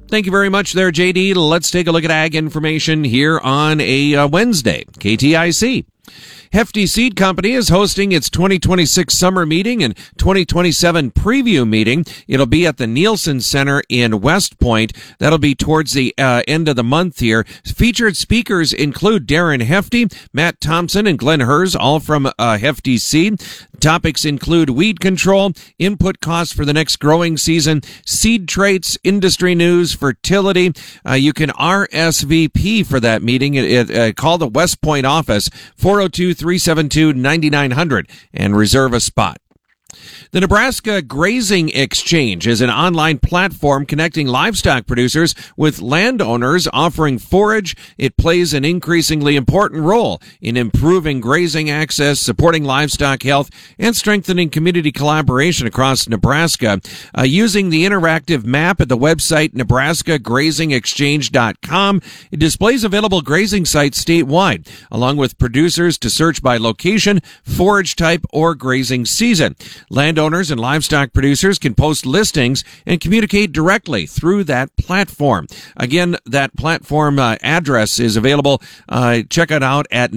Thank you very much there, JD. Let's take a look at ag information here on a Wednesday. KTIC. Hefty Seed Company is hosting its 2026 summer meeting and 2027 preview meeting. It'll be at the Nielsen Center in West Point. That'll be towards the end of the month here. Featured speakers include Darren Hefty, Matt Thompson, and Glenn Hers, all from Hefty Seed. Topics include weed control, input costs for the next growing season, seed traits, industry news, fertility. You can RSVP for that meeting. Call the West Point office, 402-372-9900, and reserve a spot. The Nebraska Grazing Exchange is an online platform connecting livestock producers with landowners offering forage. It plays an increasingly important role in improving grazing access, supporting livestock health, and strengthening community collaboration across Nebraska. Using the interactive map at the website nebraskagrazingexchange.com, it displays available grazing sites statewide, along with producers to search by location, forage type, or grazing season. Landowners and livestock producers can post listings and communicate directly through that platform. Again, that platform address is available. Check it out at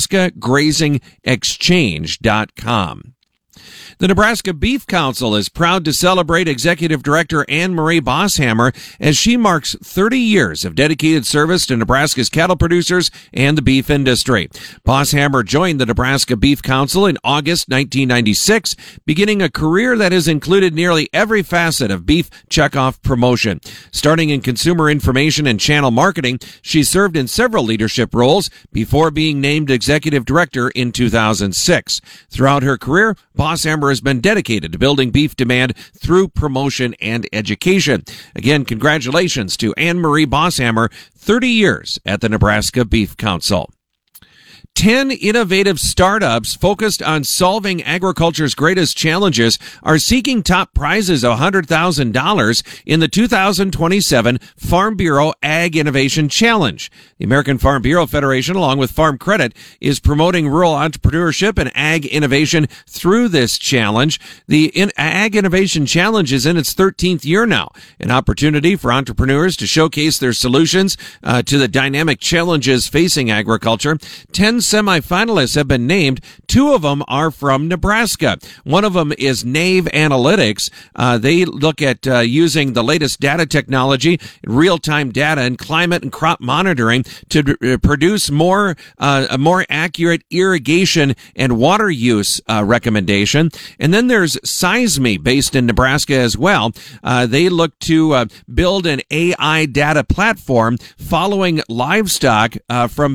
nebraskagrazingexchange.com. The Nebraska Beef Council is proud to celebrate Executive Director Anne Marie Bosshammer as she marks 30 years of dedicated service to Nebraska's cattle producers and the beef industry. Bosshammer joined the Nebraska Beef Council in August 1996, beginning a career that has included nearly every facet of beef checkoff promotion. Starting in consumer information and channel marketing, she served in several leadership roles before being named Executive Director in 2006. Throughout her career, Bosshammer has been dedicated to building beef demand through promotion and education. Again, congratulations to Anne Marie Bosshammer, 30 years at the Nebraska Beef Council. 10 innovative startups focused on solving agriculture's greatest challenges are seeking top prizes of $100,000 in the 2027 Farm Bureau Ag Innovation Challenge. The American Farm Bureau Federation, along with Farm Credit, is promoting rural entrepreneurship and ag innovation through this challenge. The Ag Innovation Challenge is in its 13th year now, an opportunity for entrepreneurs to showcase their solutions to the dynamic challenges facing agriculture. 10 semifinalists have been named. 2 of them are from Nebraska. One of them is Nave Analytics. They look at using the latest data technology, real-time data, and climate and crop monitoring to produce a more accurate irrigation and water use recommendation. And then there's Seisme, based in Nebraska as well. They look to build an AI data platform following livestock from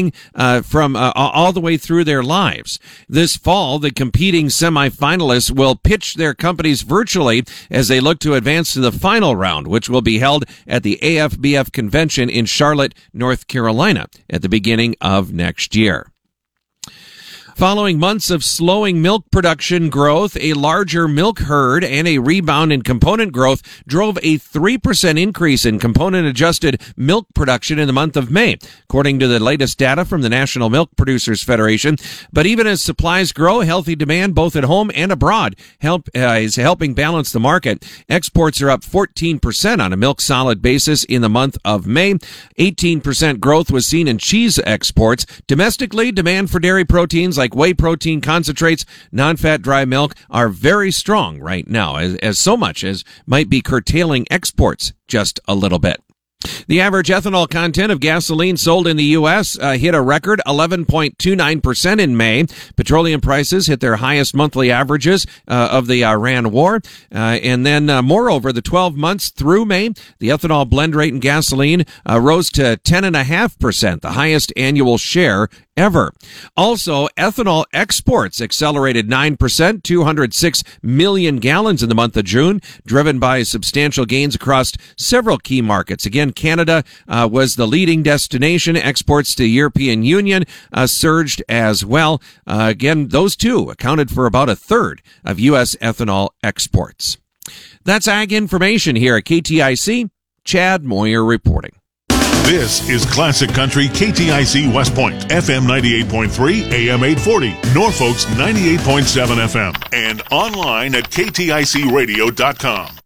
all the way through their lives. This fall, the competing semifinalists will pitch their companies virtually as they look to advance to the final round, which will be held at the AFBF convention in Charlotte, North Carolina at the beginning of next year. Following months of slowing milk production growth, a larger milk herd and a rebound in component growth drove a 3% increase in component-adjusted milk production in the month of May, according to the latest data from the National Milk Producers Federation. But even as supplies grow, healthy demand both at home and abroad is helping balance the market. Exports are up 14% on a milk solid basis in the month of May. 18% growth was seen in cheese exports. Domestically, demand for dairy proteins like whey protein concentrates, non-fat dry milk are very strong right now, as so much as might be curtailing exports just a little bit. The average ethanol content of gasoline sold in the U.S. Hit a record 11.29% in May. Petroleum prices hit their highest monthly averages of the Iran war. And then, moreover, the 12 months through May, the ethanol blend rate in gasoline rose to 10.5%, the highest annual share ever. Also, ethanol exports accelerated 9%, 206 million gallons in the month of June, driven by substantial gains across several key markets. Again, Canada was the leading destination. Exports to the European Union surged as well. Again, those two accounted for about a third of U.S. ethanol exports. That's ag information here at KTIC. Chad Moyer reporting. This is Classic Country KTIC West Point, FM 98.3, AM 840, Norfolk's 98.7 FM, and online at kticradio.com.